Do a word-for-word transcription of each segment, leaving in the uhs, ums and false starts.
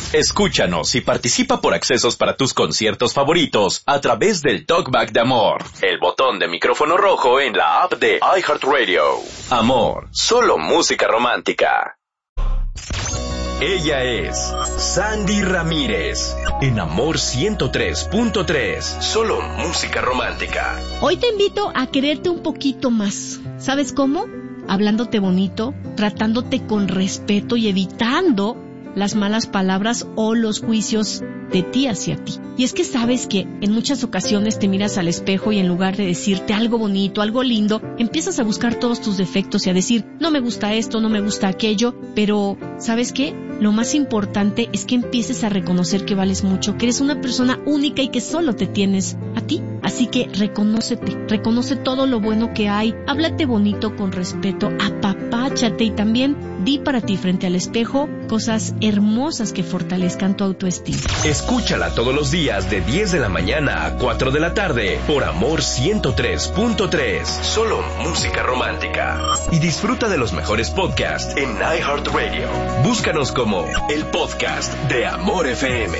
Escúchanos y participa por accesos para tus conciertos favoritos a través del Talkback de Amor, el botón de micrófono rojo en la app de iHeartRadio. Amor, solo música romántica. Ella es Sandy Ramírez, en Amor ciento tres punto tres, solo música romántica. Hoy te invito a quererte un poquito más. ¿Sabes cómo? Hablándote bonito, tratándote con respeto y evitando las malas palabras o los juicios de ti hacia ti. Y es que sabes que en muchas ocasiones te miras al espejo y en lugar de decirte algo bonito, algo lindo, empiezas a buscar todos tus defectos y a decir, no me gusta esto, no me gusta aquello, pero ¿sabes qué? Lo más importante es que empieces a reconocer que vales mucho, que eres una persona única y que solo te tienes a ti. Así que reconócete, reconoce todo lo bueno que hay, háblate bonito con respeto, apapáchate y también di para ti frente al espejo cosas hermosas que fortalezcan tu autoestima. Escúchala todos los días de diez de la mañana a cuatro de la tarde por Amor ciento tres punto tres, solo música romántica. Y disfruta de los mejores podcasts en iHeartRadio. Búscanos como el podcast de Amor F M.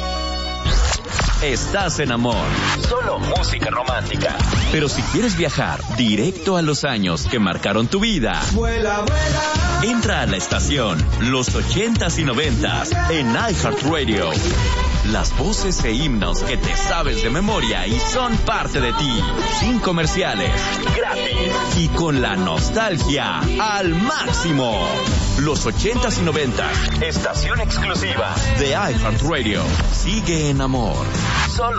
Estás en Amor, solo música romántica. Pero si quieres viajar directo a los años que marcaron tu vida, vuela, vuela. Entra a la estación Los ochentas y noventas en iHeartRadio. Las voces e himnos que te sabes de memoria y son parte de ti, sin comerciales, gratis y con la nostalgia al máximo. Los ochentas y noventas, estación exclusiva de iHeartRadio. Sigue en Amor. Solo